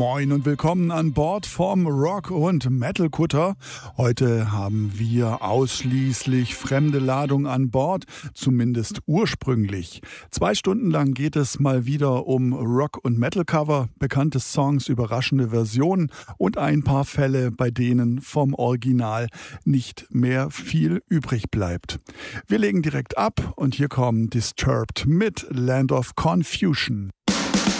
Moin und willkommen an Bord vom Rock- und Metal-Kutter. Heute haben wir ausschließlich fremde Ladung an Bord, zumindest ursprünglich. 2 Stunden lang geht es mal wieder um Rock- und Metal-Cover, bekannte Songs, überraschende Versionen und ein paar Fälle, bei denen vom Original nicht mehr viel übrig bleibt. Wir legen direkt ab und hier kommen Disturbed mit Land of Confusion.